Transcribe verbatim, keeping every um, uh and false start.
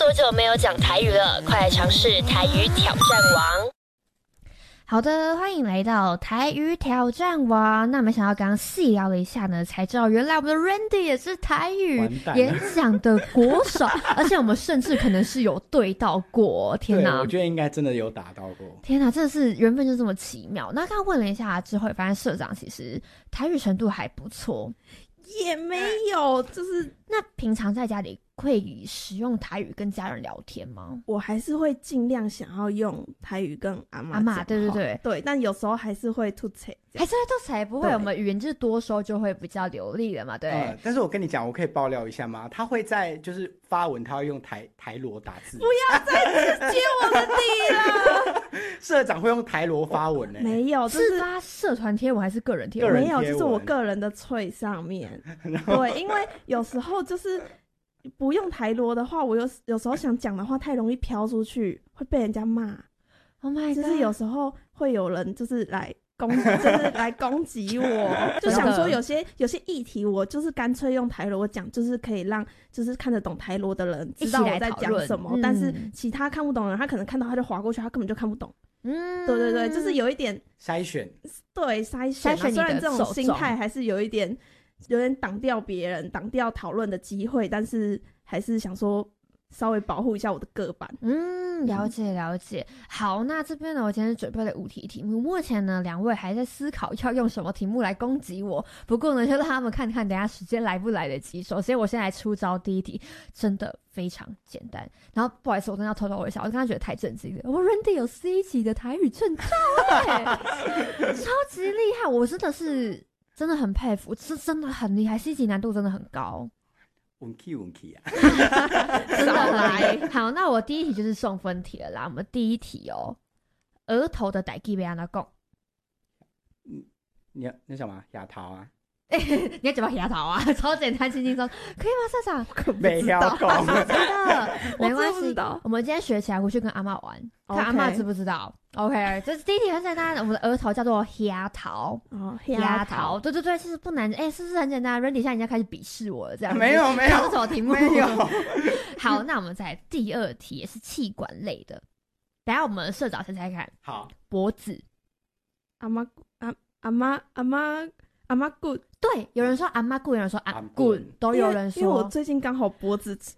多久没有讲台语了？快来尝试台语挑战王。 好的，欢迎来到台语挑战王。那没想到刚刚细聊了一下呢，才知道原来我们的 Randy 也是台语演讲的国手，而且我们甚至可能是有对到过。天哪， 我觉得应该真的有打到过。 天哪，真的是缘分就这么奇妙。那刚刚问了一下之后，发现社长其实台语程度还不错。 也没有，就是那平常在家里会使用台语跟家人聊天吗？ 我还是会尽量想要用台语跟阿嬷阿嬷，对对对对，但有时候还是会吐槽， 还是会吐槽，不会，我们语言就是多说就会比较流利了嘛，对、 嗯。但是我跟你讲，我可以爆料一下吗？他会在就是发文，他会用台台罗打字。 不要再揭我的底了。 社长会用台罗发文呢、欸？ 没有， 就是是发社团贴文还是个人贴文？ 没有，就是我个人的脆上面。对，因为有时候就是不用台罗的话，我有有时候想讲的话太容易飘出去，会被人家骂。 Oh my god！ 就是有时候会有人就是来攻，就是来攻击我，就想说有些有些议题，我就是干脆用台罗讲，就是可以让就是看得懂台罗的人知道我在讲什么，但是其他看不懂的人，他可能看到他就划过去，他根本就看不懂。嗯，对对对，就是有一点筛选， 对筛选、啊，虽然这种心态还是有一点有点挡掉别人、挡掉讨论的机会，但是还是想说稍微保护一下我的个版。 嗯，了解了解。好，那这边呢，我今天准备了五题题目，目前呢两位还在思考要用什么题目来攻击我，不过呢就让他们看看等一下时间来不来得及。首先我先来出招，第一题真的非常简单，然后不好意思我真的要偷偷微笑，我刚刚觉得太震惊了，我 Randy 有 C 级的台语证照耶超级厉害，我真的是真的很佩服，是真的很厉害， C 级难度真的很高。 运气运气啊真的来。好，那我第一题就是送分题了啦。我们第一题哦，额头的代志要怎么讲？ 你你什么牙头啊？ 欸、你要怎么牙头啊？超简单轻轻松，可以吗，社长？ 没要讲， 真的没关系。 我, 我们今天学起来，回去跟阿嬷玩， okay. 看阿嬷知不知道。OK， 这是第一题很简单，我们的额头叫做牙头。 哦， 牙头，对对对，其实不难，哎、欸，是不是很简单 ？Randy 现在人家开始鄙视我了，这样没有没有， 这什么题目？ 没有。 好，那我们再来第二题，也是气管类的。等一下我们社长猜猜看。 好， 脖子。 阿嬷阿阿嬷阿嬷阿嬷骨， 对，有人说阿嬷骨，有人说阿骨，都有人说。 因为我最近刚好脖子